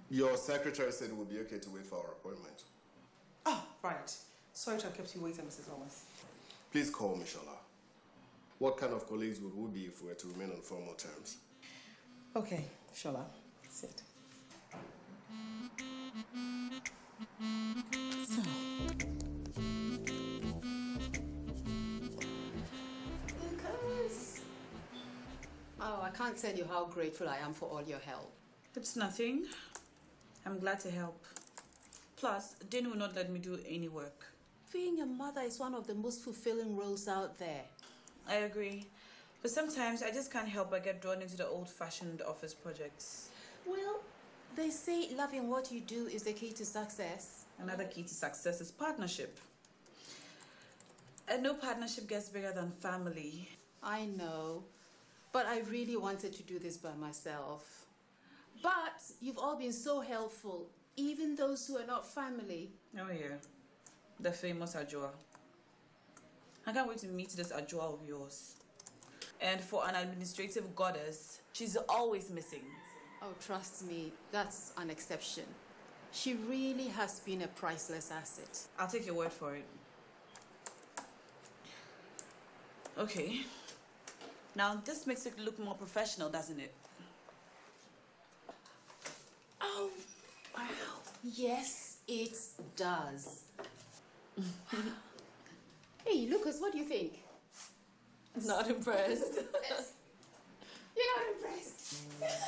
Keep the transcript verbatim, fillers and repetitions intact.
Your secretary said it would be okay to wait for our appointment. Oh, right. Sorry to have kept you waiting, Missus Owens. Please call me, Shola. What kind of colleagues would we be if we were to remain on formal terms? Okay, Shola. Sit. So. Lucas. Oh, I can't tell you how grateful I am for all your help. It's nothing. I'm glad to help. Plus, Dean will not let me do any work. Being a mother is one of the most fulfilling roles out there. I agree. But sometimes I just can't help but get drawn into the old-fashioned office projects. Well, they say loving what you do is the key to success. Another key to success is partnership. And no partnership gets bigger than family. I know. But I really wanted to do this by myself. But you've all been so helpful, even those who are not family. Oh yeah, the famous Ajua. I can't wait to meet this Ajua of yours. And for an administrative goddess, she's always missing. Oh, trust me, that's an exception. She really has been a priceless asset. I'll take your word for it. Okay. Now this makes it look more professional, doesn't it? Oh, wow. Yes, it does. Hey, Lucas, what do you think? Not impressed. You're not impressed.